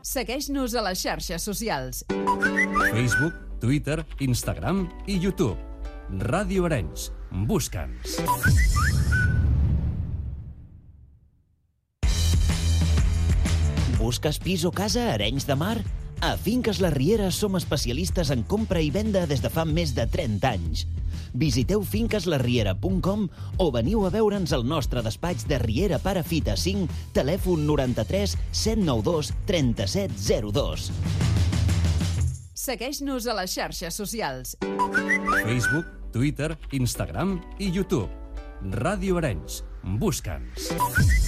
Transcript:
Segueix-nos a les xarxes socials. Facebook, Twitter, Instagram i YouTube. Ràdio Arenys. Busca'ns. Busques pis o casa a Arenys de Mar? A Finques La Riera som especialistes en compra i venda des de fa més de 30 anys. Visiteu finqueslarriera.com o veniu a veure'ns al nostre despatx de Riera Parafita 5, telèfon 93 792 3702. Segueix-nos a les xarxes socials. Facebook, Twitter, Instagram i YouTube. Ràdio Arenys. Busca'ns.